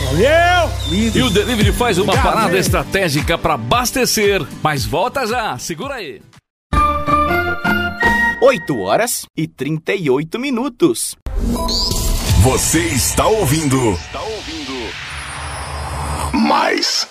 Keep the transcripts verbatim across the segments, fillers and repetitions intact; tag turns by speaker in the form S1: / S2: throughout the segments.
S1: Valeu!
S2: E o Delivery faz uma parada estratégica para abastecer. Mas volta já, segura aí.
S3: oito horas e trinta e oito minutos.
S4: Você está ouvindo. Está ouvindo. Mais.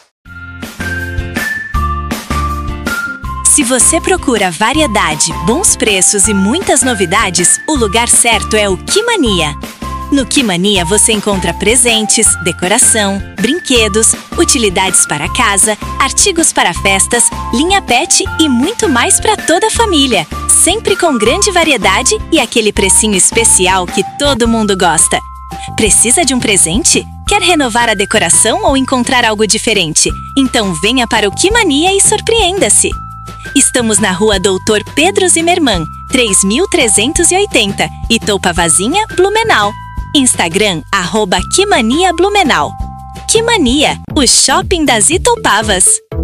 S5: Se você procura variedade, bons preços e muitas novidades, o lugar certo é o Quimania. No Quimania você encontra presentes, decoração, brinquedos, utilidades para casa, artigos para festas, linha pet e muito mais para toda a família. Sempre com grande variedade e aquele precinho especial que todo mundo gosta. Precisa de um presente? Quer renovar a decoração ou encontrar algo diferente? Então venha para o Quimania e surpreenda-se! Estamos na rua Doutor Pedro Zimmermann, três mil trezentos e oitenta, Itopavazinha, Blumenau. Instagram, arroba Quimania Blumenau. Quimania, o shopping das Itopavas.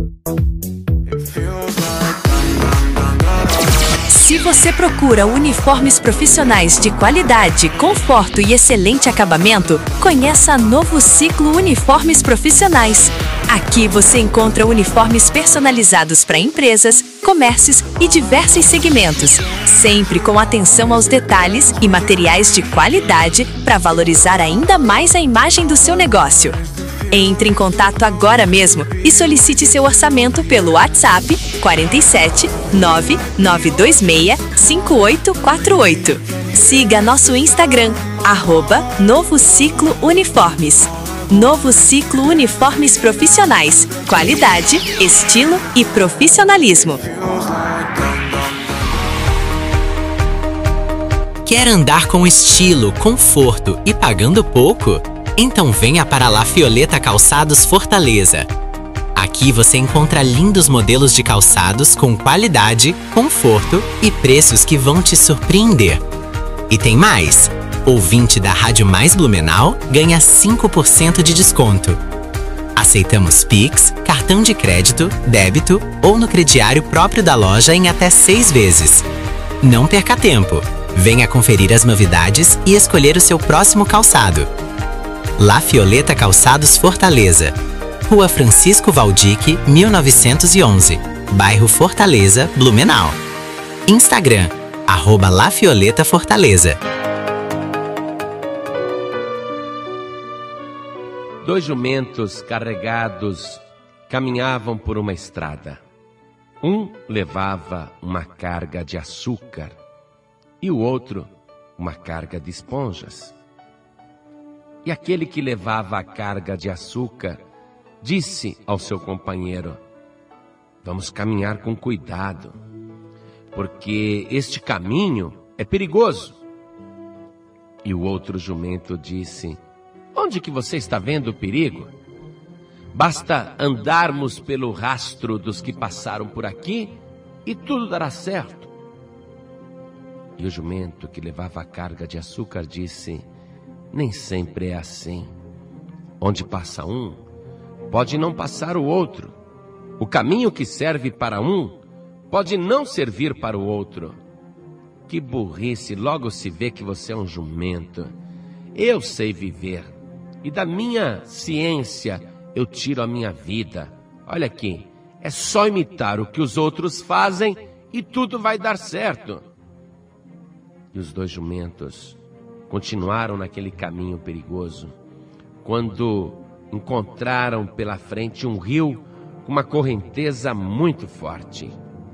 S5: Se você procura uniformes profissionais de qualidade, conforto e excelente acabamento, conheça a Novo Ciclo Uniformes Profissionais. Aqui você encontra uniformes personalizados para empresas, comércios e diversos segmentos, sempre com atenção aos detalhes e materiais de qualidade para valorizar ainda mais a imagem do seu negócio. Entre em contato agora mesmo e solicite seu orçamento pelo WhatsApp quatro sete nove nove dois seis cinco oito quatro oito. Siga nosso Instagram, arroba Novo Ciclo Uniformes. Novo Ciclo Uniformes Profissionais. Qualidade, estilo e profissionalismo.
S6: Quer andar com estilo, conforto e pagando pouco? Então venha para La Fioleta Calçados Fortaleza. Aqui você encontra lindos modelos de calçados com qualidade, conforto e preços que vão te surpreender. E tem mais! Ouvinte da Rádio Mais Blumenau ganha cinco por cento de desconto. Aceitamos Pix, cartão de crédito, débito ou no crediário próprio da loja em até seis vezes. Não perca tempo! Venha conferir as novidades e escolher o seu próximo calçado. La Fioleta Calçados Fortaleza. Rua Francisco Valdique, mil novecentos e onze. Bairro Fortaleza, Blumenau. Instagram, arroba La Fioleta Fortaleza.
S7: Dois jumentos carregados caminhavam por uma estrada. Um levava uma carga de açúcar e o outro uma carga de esponjas. E aquele que levava a carga de açúcar disse ao seu companheiro: vamos caminhar com cuidado, porque este caminho é perigoso. E o outro jumento disse: onde que você está vendo o perigo? Basta andarmos pelo rastro dos que passaram por aqui e tudo dará certo. E o jumento que levava a carga de açúcar disse: nem sempre é assim. Onde passa um, pode não passar o outro. O caminho que serve para um, pode não servir para o outro. Que burrice, logo se vê que você é um jumento. Eu sei viver, e da minha ciência eu tiro a minha vida. Olha aqui, é só imitar o que os outros fazem e tudo vai dar certo. E os dois jumentos continuaram naquele caminho perigoso, quando encontraram pela frente um rio com uma correnteza muito forte.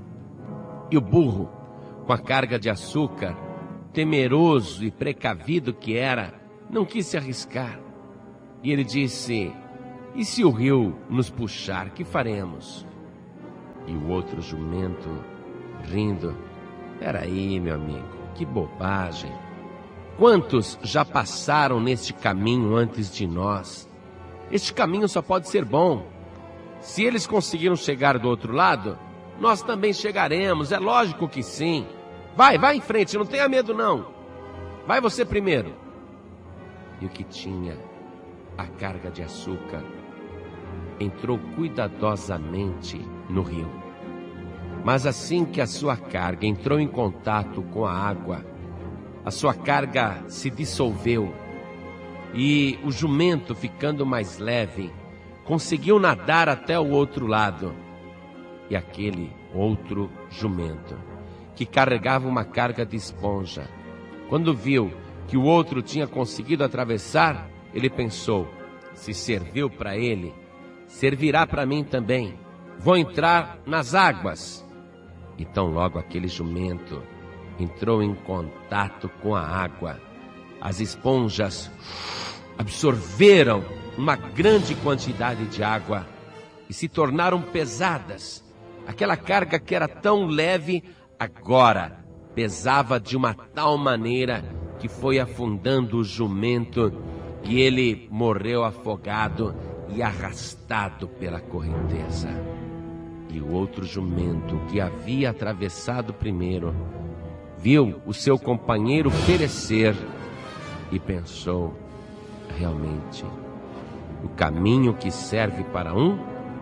S7: E o burro, com a carga de açúcar, temeroso e precavido que era, não quis se arriscar. E ele disse: e se o rio nos puxar, que faremos? E o outro jumento, rindo: peraí, meu amigo, que bobagem. Quantos já passaram neste caminho antes de nós? Este caminho só pode ser bom. Se eles conseguiram chegar do outro lado, nós também chegaremos, é lógico que sim. Vai, vai em frente, não tenha medo não. Vai você primeiro. E o que tinha a carga de açúcar entrou cuidadosamente no rio. Mas assim que a sua carga entrou em contato com a água, a sua carga se dissolveu e o jumento, ficando mais leve, conseguiu nadar até o outro lado. E aquele outro jumento, que carregava uma carga de esponja, quando viu que o outro tinha conseguido atravessar, ele pensou: se serviu para ele, servirá para mim também. Vou entrar nas águas. Então logo aquele jumento entrou em contato com a água, as esponjas absorveram uma grande quantidade de água e se tornaram pesadas. Aquela carga que era tão leve, agora pesava de uma tal maneira que foi afundando o jumento e ele morreu afogado e arrastado pela correnteza. E o outro jumento, que havia atravessado primeiro, viu o seu companheiro perecer e pensou: realmente, o caminho que serve para um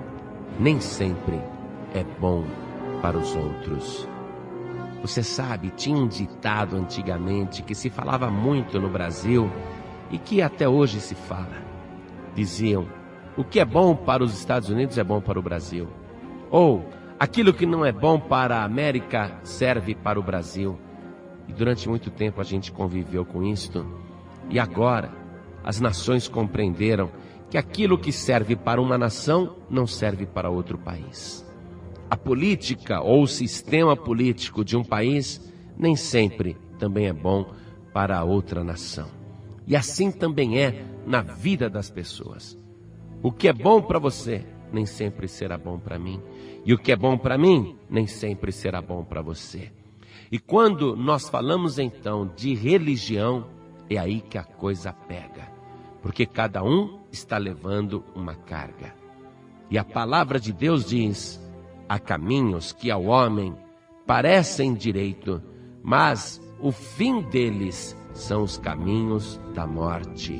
S7: nem sempre é bom para os outros. Você sabe, tinha um ditado antigamente que se falava muito no Brasil e que até hoje se fala. Diziam: o que é bom para os Estados Unidos é bom para o Brasil. Ou, aquilo que não é bom para a América serve para o Brasil. E durante muito tempo a gente conviveu com isto. E agora, as nações compreenderam que aquilo que serve para uma nação não serve para outro país. A política ou o sistema político de um país nem sempre também é bom para a outra nação. E assim também é na vida das pessoas. O que é bom para você nem sempre será bom para mim. E o que é bom para mim nem sempre será bom para você. E quando nós falamos então de religião, é aí que a coisa pega. Porque cada um está levando uma carga. E a palavra de Deus diz: há caminhos que ao homem parecem direito, mas o fim deles são os caminhos da morte.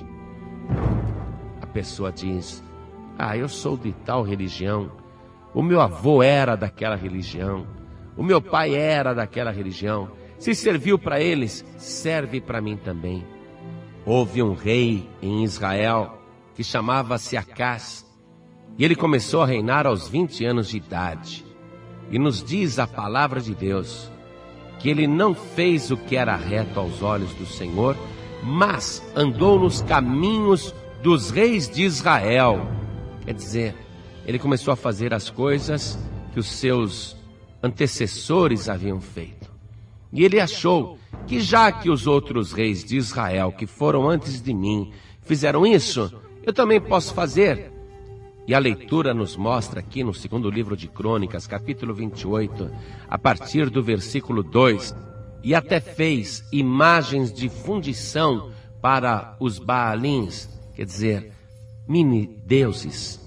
S7: A pessoa diz: ah, eu sou de tal religião, o meu avô era daquela religião, o meu pai era daquela religião, se serviu para eles, serve para mim também. Houve um rei em Israel que chamava-se Acás, e ele começou a reinar aos vinte anos de idade. E nos diz a palavra de Deus que ele não fez o que era reto aos olhos do Senhor, mas andou nos caminhos dos reis de Israel. Quer dizer, ele começou a fazer as coisas que os seus antecessores haviam feito. E ele achou que já que os outros reis de Israel, que foram antes de mim, fizeram isso, eu também posso fazer. E a leitura nos mostra aqui no segundo livro de Crônicas, capítulo vinte e oito, a partir do versículo dois, e até fez imagens de fundição para os Baalins, quer dizer, mini-deuses.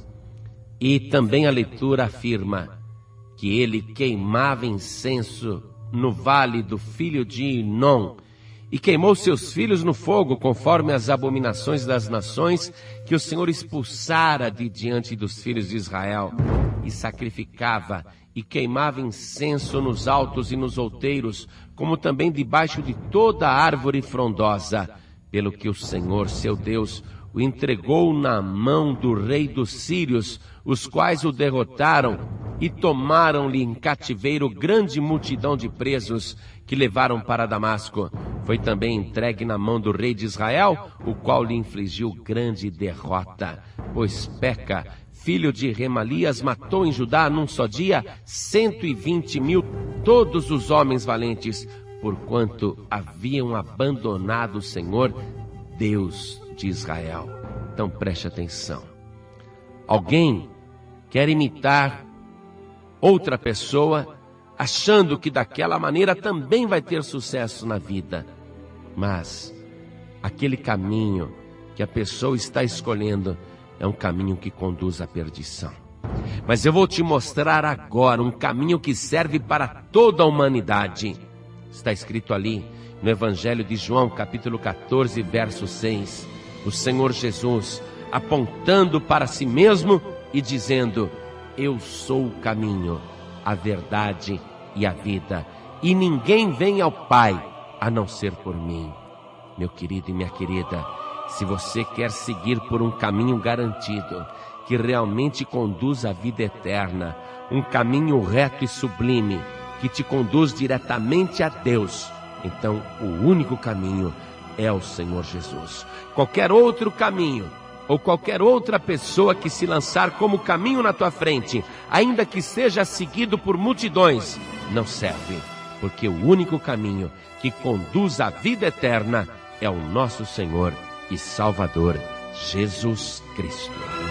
S7: E também a leitura afirma que ele queimava incenso no vale do filho de Inom, e queimou seus filhos no fogo, conforme as abominações das nações que o Senhor expulsara de diante dos filhos de Israel, e sacrificava e queimava incenso nos altos e nos outeiros, como também debaixo de toda árvore frondosa, pelo que o Senhor, seu Deus, o entregou na mão do rei dos sírios, os quais o derrotaram e tomaram-lhe em cativeiro grande multidão de presos que levaram para Damasco. Foi também entregue na mão do rei de Israel, o qual lhe infligiu grande derrota, pois Peca, filho de Remalias, matou em Judá num só dia cento e vinte mil, todos os homens valentes, porquanto haviam abandonado o Senhor, Deus de Israel. Então preste atenção. Alguém quer imitar outra pessoa, achando que daquela maneira também vai ter sucesso na vida. Mas aquele caminho que a pessoa está escolhendo é um caminho que conduz à perdição. Mas eu vou te mostrar agora um caminho que serve para toda a humanidade. Está escrito ali no Evangelho de João, capítulo quatorze, verso seis. O Senhor Jesus apontando para si mesmo e dizendo: eu sou o caminho, a verdade e a vida, e ninguém vem ao Pai a não ser por mim. Meu querido e minha querida, Se você quer seguir por um caminho garantido, que realmente conduz à vida eterna, um caminho reto e sublime, que te conduz diretamente a Deus, então o único caminho é o Senhor Jesus. Qualquer outro caminho, ou qualquer outra pessoa que se lançar como caminho na tua frente, ainda que seja seguido por multidões, não serve, porque o único caminho que conduz à vida eterna é o nosso Senhor e Salvador Jesus Cristo.